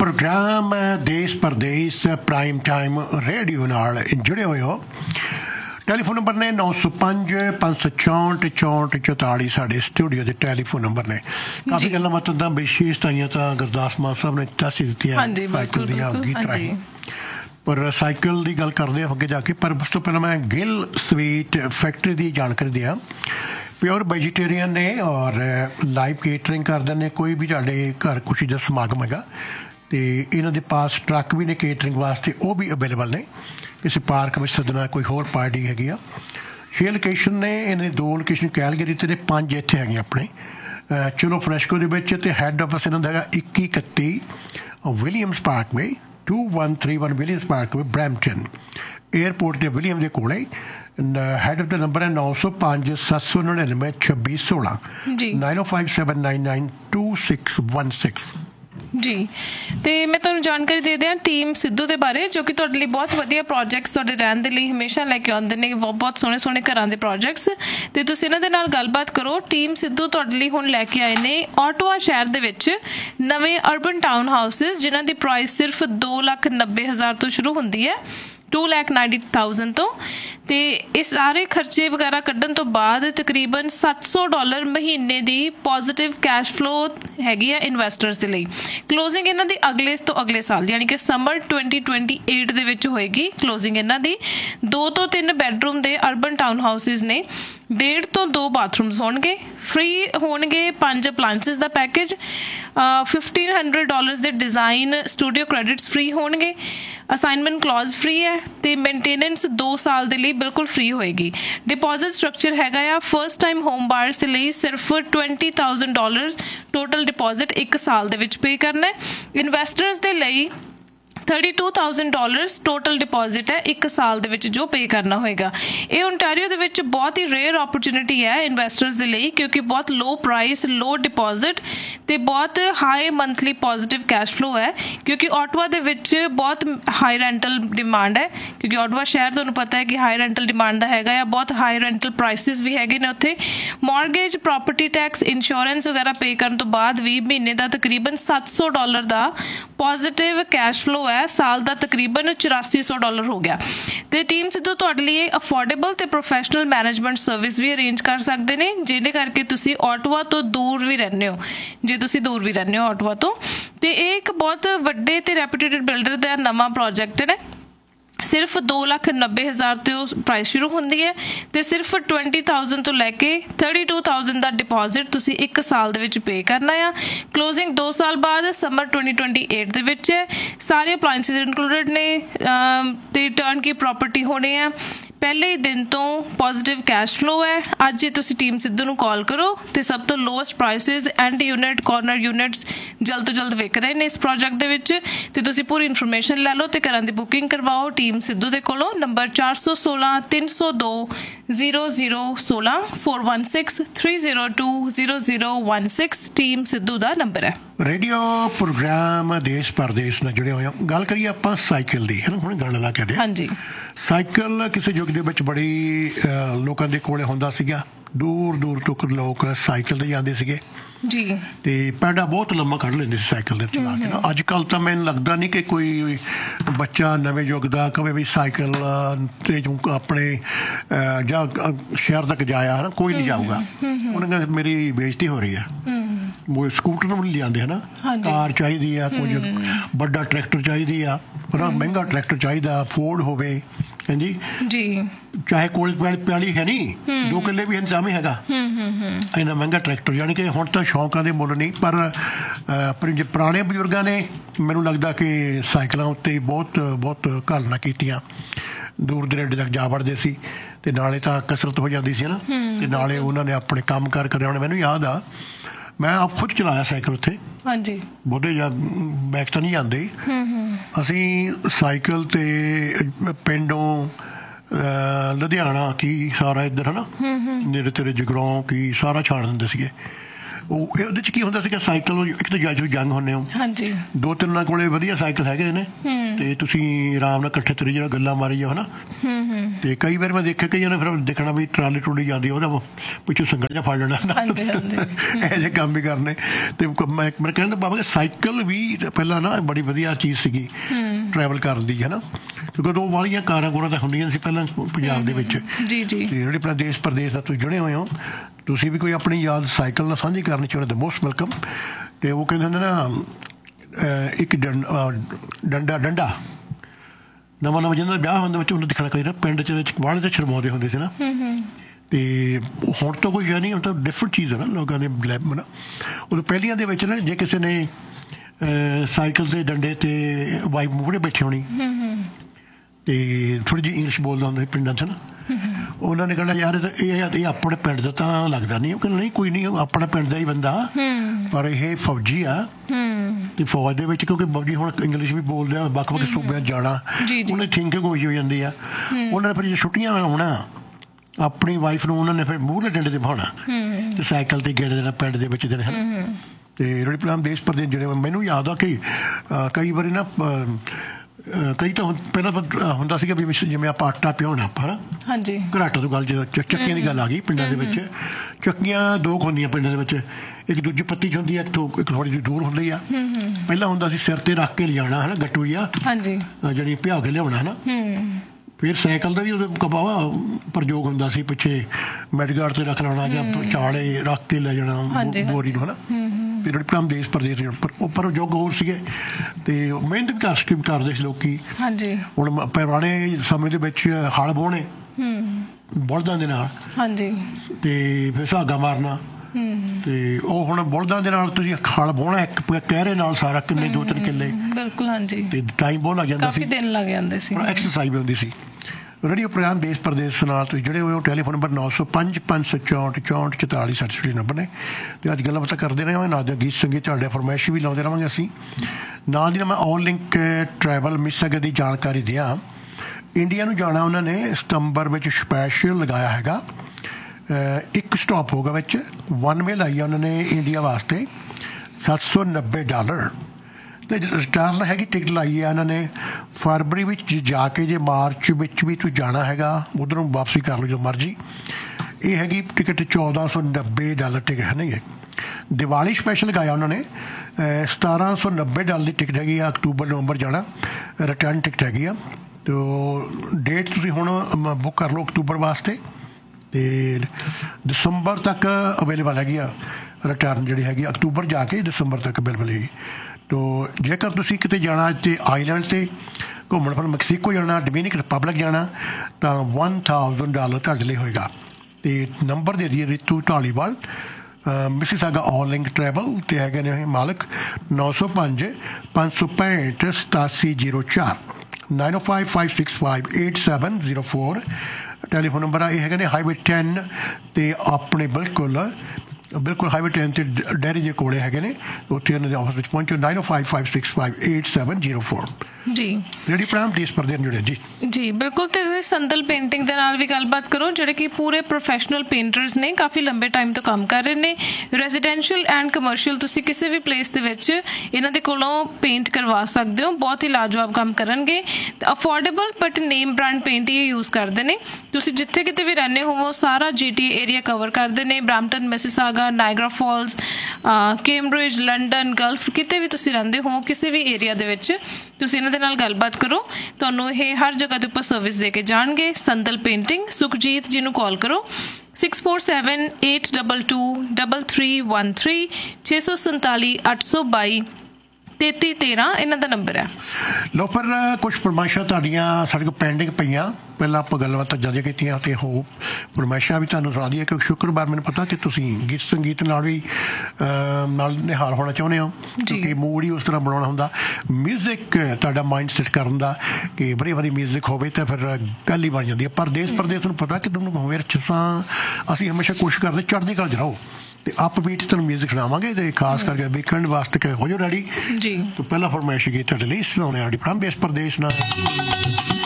Programme देश परदेस prime time radio नाल जुड़े हुए हो। टैलीफोन नंबर ने 905 564 64 44 साढ़े स्टूडियो के टैलीफोन नंबर ने। काफ़ी गल्लां बातां तां विशेषताइयां तां गुरदास मान साहब ने दस ही दित्तियां साइकिल दियां गीत राहीं, पर साइकिल की गल करते हैं अगे जाके। पर उस तो पहले मैं गिल स्वीट फैक्ट्री की जानकारी दिया। प्योर वेजिटेरियन ने और लाइव केटरिंग करते हैं। कोई भी तुहाडे घर खुशी का समागम हैगा तो इन्हों के पास ट्रक भी ने केटरिंग वास्ते, वो भी अवेलेबल ने। किसी पार्क में सदना, कोई होर पार्टी हैगी आ। 6 लोकेशन ने, इन्हें 2 लोकेशन कैलगरी ते 5 इत्थे हैगी अपने चलो फ्रैशको के। हैड ऑफिस इन्हों का 2131 Williams Parkway 2131 Williams Parkway Brampton airport के विलियम के कोले। हैड ऑफ द नंबर है 905 799 2616 9057992616 जी। तो मैं तुहानू जानकारी दे दियां टीम सिद्धू के बारे, जो कि तुहाडे लई बहुत वधिया प्रोजेक्ट्स तुहाडे रहण दे लई हमेशा लैके आउंदे ने, बहुत सोहणे सोहणे घरां दे प्रोजेक्ट्स। ते तुसीं इन्हां दे नाल गलबात करो। टीम सिद्धू तुहाडे लई हुण लैके आए ने ऑटवा शहर दे विच नवे अर्बन टाउन हाउसिस, जिन्हां दी प्राइस सिर्फ 2,90,000 तो शुरू हुंदी है, 2,90,000 तो। ते इस सारे खर्चे वगैरह कड्ढण तो बाद तकरीबन $700 महीने दी पॉजिटिव कैश फ्लो हैगी है इन्वैसटर्स दे लई। क्लोजिंग इन्हां दी अगले तो अगले साल यानी कि समर 2028 दे विच होएगी क्लोजिंग इन्हां दी। 2 तो 3 बैडरूम दे अर्बन टाउन हाउसिस ने, 1.5 तो 2 बाथरूम्स होणगे, फ्री होणगे 5 अप्लायंसिस दा पैकेज, $1,500 दे design studio credits free होणगे, assignment clause free है ते मेनटेनेंस 2 साल दे लई बिल्कुल फ्री होएगी। डिपॉजिट स्ट्रक्चर हैगा आ फर्स्ट टाइम होम बायर्स दे लई सिर्फ $20,000 टोटल डिपॉजिट 1 साल दे विच पे करना है। इन्वैसटर्स दे लई $32,000 टोटल डिपॉजिट है 1 साल दे विच जो पे करना होएगा। ये ओंटारियो दे विच बहुत ही रेयर अपॉर्चुनिटी है इन्वैसटर्स दे लई, क्योंकि बहुत लो प्राइस, लो डिपॉजिट ते बहुत high monthly positive cash flow है। क्योंकि ऑटवा दे विच बहुत हाई रेंटल डिमांड है, क्योंकि ऑटवा शहर तुहानूं पता है कि हाई रेंटल डिमांड दा हैगा या बहुत हाई रेंटल प्राइसिस भी हैगे ने उत्थे। मॉर्गेज, प्रॉपर्टी टैक्स, इंश्योरेंस वगैरह पे करन तो बाद भी महीने दा तकरीबन $700 दा पॉजिटिव कैश फ्लो है। साल का तकरीबन $8400 हो गया। तो टीम सिद्धू तुहाडे लई अफोर्डेबल ते प्रोफैशनल मैनेजमेंट सर्विस भी अरेंज कर सकते हैं, जिहदे करके तुसी ऑटवा तो दूर भी रहने हो, जे तुसी दूर भी रहने हो ऑटवा तो। एक बहुत वड्डे ते रेपुटेड बिल्डर का नवा प्रोजेक्ट है। सिर्फ 2,90,000 तो प्राइस शुरू होंदी है ते सिर्फ 20,000 तो लैके 32,000 का डिपॉजिट तुसी 1 साल दे विच पे करना है। क्लोजिंग 2 साल बाद समर 2028 दे विच है। सारे अप्लायंसिस इंक्लूडेड ने ते टर्न की प्रॉपर्टी होने हैं। पहले ही दिन तो पॉजिटिव कैश फ्लो है। अज जे तुसी टीम सिद्धू नूं कॉल करो तो सब तो lowest prices and unit corner units जल्द तो जल्द विक रहे हैं इस प्रोजेक्ट दे विच। ते तुसी पूरी इन्फॉर्मेशन लै लो ते घरां दी बुकिंग करवाओ टीम सिद्धू दे कोलों। नंबर 416 302 0016 416 302 0016 टीम सिद्धू दा नंबर है। रेडियो प्रोग्राम देश परदेस नाल जुड़े हुए गल करिए आपां साइकिल दी, है ना। हुण गल ला के हाँ जी, साइकिल किसी युग दे विच बड़ी लोकां दे कोले हुंदा सीगा। दूर दूर तक लोग साइकिल ते जांदे सीगे जी। ते पैंडा बहुत लम्मा कढ़ लेंदे सी साइकिल दे चला के ना। अजकल तो मैनूं लगदा नहीं कि कोई बच्चा नवे युग दा कवे भी साइकिल ते अपने जा शहर तक जाया है ना, कोई नहीं जाऊगा। उन्हें मेरी बेइज्जती हो रही है। वो स्कूटर में नहीं लियाते है ना, कार चाहिए आ, कुछ बड़ा ट्रैक्टर चाहिए आ, महंगा ट्रैक्टर चाहिए, फोर्ड होवे है जी जी, चाहे कोल प्याली है नहीं 2 किले भी इंतजाम ही हैगा। इन्ना महंगा ट्रैक्टर, यानी कि हुण तां शौकां दे मुੱਲ नहीं, पर पुराने बजुर्गों ने मैनूं लगदा कि साइकिलों उत्ते बहुत बहुत घालना कीतियां, दूर दरेडे तक जा वड़दे सी ते नाले तां कसरत हो जाती सी ना, ते नाले उन्होंने अपने काम कार करे होने। मैनूं याद आ मैं आप खुद चलाया साइकिल उत्थे। हाँ जी, बहुते या बैक तो नहीं आते। असी साइकिल ते पिंडों लुधियाना की सारा इधर है ना, नेड़े तेरे जगराओं की सारा छाड़ देंदे सीगे। ਉਹ ਉਹਦੇ 'ਚ ਕੀ ਹੁੰਦਾ ਸੀਗਾ ਸਾਈਕਲ ਇੱਕ ਤਾਂ ਜੰਗ ਹੁੰਦੇ ਹੋ ਹਾਂਜੀ 2-3 ਕੋਲੇ ਵਧੀਆ ਸਾਈਕਲ ਹੈਗੇ ਨੇ ਤੇ ਤੁਸੀਂ ਆਰਾਮ ਨਾਲ ਇਕੱਠੇ ਤੁਰੀ ਜਿਹੜਾ ਗੱਲਾਂ ਮਾਰੀ ਜਾਓ ਹਨਾ ਤੇ ਕਈ ਵਾਰ ਮੈਂ ਦੇਖਿਆ ਕਈਆਂ ਨੇ ਫਿਰ ਦੇਖਣਾ ਵੀ ਟਰਾਲੀ ਟਰੂਲੀ ਜਾਂਦੀ ਉਹਦਾ ਪਿੱਛੋਂ ਸੰਗਲ ਜਿਹਾ ਫੜ ਲੈਣਾ ਇਹੋ ਜਿਹੇ ਕੰਮ ਵੀ ਕਰਨੇ ਤੇ ਮੈਂ ਕਹਿੰਦਾ ਬਾਬਾ ਕਿ ਸਾਈਕਲ ਵੀ ਪਹਿਲਾਂ ਨਾ ਬੜੀ ਵਧੀਆ ਚੀਜ਼ ਸੀਗੀ ਟਰੈਵਲ ਕਰਨ ਦੀ ਹਨਾ ਕਿਉਂਕਿ ਉਦੋਂ ਵਾਲੀਆਂ ਕਾਰਾਂ ਕੂਰਾਂ ਤਾਂ ਹੁੰਦੀਆਂ ਸੀ ਪਹਿਲਾਂ ਪੰਜਾਬ ਦੇ ਵਿੱਚ ਜੀ ਜੀ ਤੇ ਜਿਹੜੇ ਆਪਣਾ ਦੇਸ਼ ਪ੍ਰਦੇਸ਼ ਦਾ ਤੁਸੀਂ ਜੁੜੇ ਹੋਏ ਹੋ ਤੁਸੀਂ ਵੀ ਕੋਈ ਆਪਣੀ ਯਾਦ ਸਾਈਕਲ ਨਾਲ ਸਾਂਝੀ ਕਰਨੀ ਚਾਹੁੰਦੇ ਤਾਂ ਮੋਸਟ ਵੈਲਕਮ ਤੇ ਉਹ ਕਹਿੰਦੇ ਹੁੰਦੇ ਨਾ ਇੱਕ ਡੰਡਾ ਨਵਾਂ ਜਿਹਨਾਂ ਦਾ ਵਿਆਹ ਹੁੰਦਾ ਵਿੱਚ ਉਹਨੂੰ ਦਿਖਣਾ ਚਾਹੀਦਾ ਪਿੰਡ 'ਚ ਵਿੱਚ ਬਾਹਲੇ ਤੇ ਸ਼ਰਮਾਉਂਦੇ ਹੁੰਦੇ ਸੀ ਨਾ ਤੇ ਹੁਣ ਤਾਂ ਕੋਈ ਨਹੀਂ ਹੁਣ ਤਾਂ ਡਿਫਰੈਂਟ ਚੀਜ਼ ਹੈ ਨਾ ਲੋਕਾਂ ਦੇ ਗਲੈਮ ਨਾ ਉਦੋਂ ਪਹਿਲੀਆਂ ਦੇ ਵਿੱਚ ਨਾ ਜੇ ਕਿਸੇ ਨੇ ਸਾਈਕਲ ਦੇ ਡੰਡੇ ਤੇ ਵਾਈਫ ਮੂਹਰੇ ਬੈਠੇ ਹੋਣੀ ਤੇ ਥੋੜ੍ਹੀ ਜਿਹੀ ਇੰਗਲਿਸ਼ ਬੋਲਦਾ ਹੁੰਦਾ ਸੀ ਪਿੰਡਾਂ 'ਚ ਨਾ ਉਹਨਾਂ ਨੇ ਕਹਿਣਾ ਯਾਰ ਇਹ ਆਪਣੇ ਪਿੰਡ ਦਾ ਤਾਂ ਲੱਗਦਾ ਨਹੀਂ ਉਹ ਕਹਿੰਦਾ ਨਹੀਂ ਕੋਈ ਨਹੀਂ ਆਪਣਾ ਪਿੰਡ ਦਾ ਹੀ ਬੰਦਾ ਪਰ ਇਹ ਫੌਜੀ ਆ ਤੇ ਫੌਜ ਦੇ ਵਿੱਚ ਕਿਉਂਕਿ ਫੌਜੀ ਹੁਣ ਇੰਗਲਿਸ਼ ਵੀ ਬੋਲਦੇ ਆ ਵੱਖ-ਵੱਖ ਸੂਬਿਆਂ ਜਾਣਾ ਉਹਨੇ ਥਿੰਕਿੰਗ ਹੋਈ ਹੋ ਜਾਂਦੀ ਆ ਉਹਨਾਂ ਨੇ ਫਿਰ ਜੇ ਛੁੱਟੀਆਂ ਹੋਣਾ ਆਪਣੀ ਵਾਈਫ ਨੂੰ ਉਹਨਾਂ ਨੇ ਫਿਰ ਮੂਹਰੇ ਡੰਡੇ ਤੇ ਬਿਠਾਉਣਾ ਤੇ ਸਾਈਕਲ ਤੇ ਗੇੜੇ ਦੇਣਾ ਪਿੰਡ ਦੇ ਵਿੱਚ ਜਿਹੜੇ ਹਨ ਤੇ ਜਿਹੜੇ ਪ੍ਰੋਗਰਾਮ ਦੇਸ਼ ਪ੍ਰਦੇਸ਼ ਜਿਹੜੇ ਮੈਨੂੰ ਯਾਦ ਆ ਕਿ ਕਈ ਵਾਰੀ ਨਾ ਕਈ ਤਾਂ ਪਹਿਲਾਂ ਹੁੰਦਾ ਸੀਗਾ ਵੀ ਜਿਵੇਂ ਆਪਾਂ ਆਟਾ ਪਿਆਉਣਾ ਆਪਾਂ ਨਾ ਹਾਂਜੀ ਘਰਾਟਾ ਤੋਂ ਗੱਲ ਜਦੋਂ ਚੱਕੀਆਂ ਦੀ ਗੱਲ ਆ ਗਈ ਪਿੰਡਾਂ ਦੇ ਵਿੱਚ ਚੱਕੀਆਂ 2 ਹੁੰਦੀਆਂ ਪਿੰਡਾਂ ਦੇ ਵਿੱਚ ਇੱਕ ਦੂਜੀ ਪੱਤੀ 'ਚ ਹੁੰਦੀ ਆ ਇੱਕ ਥੋੜ੍ਹੀ ਜਿਹੀ ਦੂਰ ਹੁੰਦੀ ਆ ਪਹਿਲਾਂ ਹੁੰਦਾ ਸੀ ਸਿਰ ਤੇ ਰੱਖ ਕੇ ਲਿਜਾਣਾ ਹੈ ਨਾ ਗੱਟੂ ਜਿਹਾ ਜਿਹੜੀ ਭਿਆ ਕੇ ਲਿਆਉਣਾ ਹੈ ਨਾ ਫਿਰ ਸਾਈਕਲ ਦਾ ਵੀ ਉਹਦੇ ਕਬਾਵਾ ਪ੍ਰਯੋਗ ਹੁੰਦਾ ਸੀ ਪਿੱਛੇ ਮੈਡਗਾਰਡ ਤੇ ਰੱਖ ਲੈਣਾ ਜਾਂ ਚਾਲੇ ਰੱਖ ਕੇ ਲੈ ਜਾਣਾ ਬੋਰੀ ਨੂੰ ਹੈ ਨਾ ਫਿਰ ਜਿਹੜੇ ਦੇਸ਼ ਪ੍ਰਦੇਸ਼ ਪਰ ਯੁੱਗ ਹੋਰ ਸੀਗੇ ਤੇ ਮਿਹਨਤ ਵੀ ਕਰਦੇ ਸੀ ਲੋਕੀ ਹੁਣ ਪੁਰਾਣੇ ਸਮੇਂ ਦੇ ਵਿੱਚ ਹਲ ਵਾਹੁਣੇ ਬਲਦਾਂ ਦੇ ਨਾਲ ਤੇ ਫਿਰ ਸੁਹਾਗਾ ਮਾਰਨਾ ਤੇ ਉਹ ਹੁਣ ਬਲਦਾਂ ਦੇ ਨਾਲ ਤੁਸੀਂ ਹਲ ਵਾਹੁਣਾ ਇੱਕ ਕਹਿਰੇ ਨਾਲ ਸਾਰਾ ਕਿੰਨੇ 2-3 ਕਿੱਲੇ ਬਿਲਕੁਲ ਹਾਂਜੀ ਤੇ ਟਾਈਮ ਬਹੁਤ ਲੱਗ ਜਾਂਦਾ ਸੀ ਕਾਫੀ ਦਿਨ ਲੱਗ ਜਾਂਦੇ ਸੀ ਐਕਸਰਸਾਈਜ਼ ਵੀ ਹੁੰਦੀ ਸੀ ਰੇਡੀਓ ਪ੍ਰੋਗਰਾਮ ਦੇਸ਼ ਪ੍ਰਦੇਸ਼ ਨਾਲ ਤੁਸੀਂ ਜਿਹੜੇ ਹੋਏ ਹੋ ਟੈਲੀਫੋਨ ਨੰਬਰ 905-564-44 ਨੰਬਰ ਨੇ ਅਤੇ ਅੱਜ ਗੱਲਾਂ ਬਾਤਾਂ ਕਰਦੇ ਰਹੇ ਨਾਲ ਦੇ ਗੀਤ ਸੰਗੀਤ ਤੁਹਾਡੇ ਫਰਮਾਇਸ਼ ਵੀ ਲਾਉਂਦੇ ਰਹਾਂਗੇ ਅਸੀਂ ਨਾਲ ਦੀ ਨਾਲ ਮੈਂ ਆਲ ਲਿੰਕ ਟਰੈਵਲ ਮਿਸਗ ਦੀ ਜਾਣਕਾਰੀ ਦਿਆਂ ਇੰਡੀਆ ਨੂੰ ਜਾਣਾ ਉਹਨਾਂ ਨੇ ਸਤੰਬਰ ਵਿੱਚ ਸਪੈਸ਼ਲ ਲਗਾਇਆ ਹੈਗਾ ਇੱਕ ਸਟਾਪ ਹੋਗਾ ਵਿੱਚ ਵਨ ਵੇ ਲਾਈ ਆ ਉਹਨਾਂ ਨੇ ਇੰਡੀਆ ਵਾਸਤੇ $790 ਤੇ ਰਿਟਰਨ ਹੈਗੀ ਟਿਕਟ ਲਾਈ ਹੈ ਇਹਨਾਂ ਨੇ ਫਰਵਰੀ ਵਿੱਚ ਜਾ ਕੇ ਜੇ ਮਾਰਚ ਵਿੱਚ ਵੀ ਤੂੰ ਜਾਣਾ ਹੈਗਾ ਉੱਧਰੋਂ ਵਾਪਸੀ ਕਰ ਲਓ ਜੋ ਮਰਜ਼ੀ ਇਹ ਹੈਗੀ ਟਿਕਟ $1490 ਟਿਕਟ ਹੈ ਨਹੀਂ ਦੀਵਾਲੀ ਸਪੈਸ਼ਲ ਲਗਾਇਆ ਉਹਨਾਂ ਨੇ $1790 ਦੀ ਟਿਕਟ ਹੈਗੀ ਆ ਅਕਤੂਬਰ ਨਵੰਬਰ ਜਾਣਾ ਰਿਟਰਨ ਟਿਕਟ ਹੈਗੀ ਆ ਤੋ ਡੇਟ ਤੁਸੀਂ ਹੁਣ ਬੁੱਕ ਕਰ ਲਓ ਅਕਤੂਬਰ ਵਾਸਤੇ ਤੇ ਦਸੰਬਰ ਤੱਕ ਅਵੇਲੇਬਲ ਹੈਗੀ ਆ ਰਿਟਰਨ ਜਿਹੜੀ ਹੈਗੀ ਅਕਤੂਬਰ ਜਾ ਕੇ ਦਸੰਬਰ ਤੱਕ ਅਵੇਲੇਬਲ ਹੈਗੀ ਤੋ ਜੇਕਰ ਤੁਸੀਂ ਕਿਤੇ ਜਾਣਾ ਤੇ ਆਈਲੈਂਡ 'ਤੇ ਘੁੰਮਣ ਫਿਰ ਮੈਕਸੀਕੋ ਜਾਣਾ ਡੋਮਿਨਿਕ ਰਿਪਬਲਿਕ ਜਾਣਾ ਤਾਂ $1000 ਤੁਹਾਡੇ ਲਈ ਹੋਏਗਾ ਅਤੇ ਨੰਬਰ ਦੇ ਦਈਏ ਰਿਤੂ ਢਾਲੀਵਾਲ ਮਿਸੀਸਾਗਾ ਆਲ ਲਿੰਕ ਟਰੈਵਲ ਅਤੇ ਹੈਗੇ ਨੇ ਮਾਲਕ 905-565-8704 905-565-8704 ਟੈਲੀਫੋਨ ਨੰਬਰ ਆ ਇਹ ਹੈਗੇ ਨੇ ਹਾਈਵੇ 10 ਅਤੇ ਆਪਣੇ ਬਿਲਕੁਲ ਹਾਈਵੇ 10 ਤੇ ਡੈਰੀ ਦੇ ਕੋਲੇ ਹੈਗੇ ਨੇ ਉੱਥੇ ਉਹਨਾਂ ਦੇ ਆਫਿਸ ਵਿੱਚ ਪਹੁੰਚੋ 905-565-8704 ਜੀ ਜਿਹੜੀ ਪ੍ਰੋਗਰਾਮ ਦੇਸ਼ ਪ੍ਰਦੇਸ਼ ਜੁੜੇ ਜੀ ਬਿਲਕੁਲ ਤੇ ਤੁਸੀਂ ਸੰਦਲ ਪੇਂਟਿੰਗ ਦੇ ਨਾਲ ਵੀ ਗੱਲਬਾਤ ਕਰੋ ਜਿਹੜੇ ਕਿ ਪੂਰੇ ਪ੍ਰੋਫੈਸ਼ਨਲ ਪੇਂਟਰਸ ਨੇ ਕਾਫੀ ਲੰਬੇ ਟਾਈਮ ਤੋਂ ਕੰਮ ਕਰ ਰਹੇ ਨੇ ਰੈਜ਼ੀਡੈਂਸ਼ੀਅਲ ਐਂਡ ਕਮਰਸ਼ੀਅਲ ਤੁਸੀਂ ਕਿਸੇ ਵੀ ਪਲੇਸ ਦੇ ਵਿੱਚ ਇਹਨਾਂ ਦੇ ਕੋਲੋਂ ਪੇਂਟ ਕਰਵਾ ਸਕਦੇ ਹੋ ਬਹੁਤ ਹੀ ਲਾਜਵਾਬ ਕੰਮ ਕਰਨਗੇ affordable but name brand paint he use ਕਰਦੇ ਨੇ ਤੁਸੀਂ ਜਿੱਥੇ ਕਿਤੇ ਵੀ ਰਹਿੰਦੇ ਹੋਵੋ ਸਾਰਾ GTA ਏਰੀਆ ਕਵਰ ਕਰਦੇ ਨੇ Brampton Mississauga Niagara false Cambridge London Gulf ਕਿਤੇ ਵੀ ਤੁਸੀਂ ਰਹਿੰਦੇ ਹੋ ਕਿਸੇ ਵੀ ਏਰੀਆ ਦੇ ਵਿੱਚ ਤੁਸੀਂ ਇਹਨਾਂ ਦੇ ਨਾਲ ਗੱਲਬਾਤ ਕਰੋ ਤੁਹਾਨੂੰ ਇਹ ਹਰ ਜਗ੍ਹਾ ਦੇ ਉੱਪਰ ਸਰਵਿਸ ਦੇ ਕੇ ਜਾਣਗੇ ਸੰਦਲ ਪੇਂਟਿੰਗ ਸੁਖਜੀਤ ਜੀ ਨੂੰ ਕਾਲ ਕਰੋ 6478223313 647 822 ਇਹਨਾਂ ਦਾ ਨੰਬਰ ਹੈ ਲੋ ਪਰ ਕੁਛ ਫਰਮਾਇਸ਼ਾਂ ਤੁਹਾਡੀਆਂ ਸਾਡੇ ਕੋਲ ਪੈਂਡਿੰਗ ਪਈਆਂ ਪਹਿਲਾਂ ਆਪਾਂ ਗੱਲਬਾਤ ਜ਼ਿਆਦਾ ਕੀਤੀਆਂ ਅਤੇ ਉਹ ਫਰਮਾਇਸ਼ਾਂ ਵੀ ਤੁਹਾਨੂੰ ਸੁਣਾ ਦਈਏ ਕਿਉਂਕਿ ਸ਼ੁੱਕਰਵਾਰ ਮੈਨੂੰ ਪਤਾ ਕਿ ਤੁਸੀਂ ਗੀਤ ਸੰਗੀਤ ਨਾਲ ਵੀ ਨਾਲ ਨਿਹਾਲ ਹੋਣਾ ਚਾਹੁੰਦੇ ਹੋ ਕਿਉਂਕਿ ਮੂਡ ਹੀ ਉਸ ਤਰ੍ਹਾਂ ਬਣਾਉਣਾ ਹੁੰਦਾ ਮਿਊਜ਼ਿਕ ਤੁਹਾਡਾ ਮਾਈਂਡ ਸੈਟ ਕਰਨ ਦਾ ਕਿ ਵਧੀਆ ਵਧੀਆ ਮਿਊਜ਼ਿਕ ਹੋਵੇ ਤਾਂ ਫਿਰ ਗੱਲ ਹੀ ਬਣ ਜਾਂਦੀ ਹੈ ਪਰ ਦੇਸ਼ ਪ੍ਰਦੇਸ਼ ਨੂੰ ਪਤਾ ਕਿ ਤੁਹਾਨੂੰ ਵਿੱਚ ਅਸੀਂ ਹਮੇਸ਼ਾ ਕੋਸ਼ਿਸ਼ ਕਰਦੇ ਚੜ੍ਹਦੀ ਕਲਾ 'ਚ ਰਹੋ ਤੇ ਅਪਬੀਟ ਤੁਹਾਨੂੰ ਮਿਊਜ਼ਿਕ ਸੁਣਾਵਾਂਗੇ ਤੇ ਖਾਸ ਕਰਕੇ ਵੀਕਐਂਡ ਵਾਸਤੇ ਹੋ ਜਾਓ ਰੈਡੀ ਜੀ ਪਹਿਲਾ ਫਰਮਾਇਸ਼ ਗੀਤ ਤੁਹਾਡੇ ਲਈ ਸੁਣਾਉਣੇ ਆ ਦੇਸ਼ ਪ੍ਰਦੇਸ਼ ਨਾਲ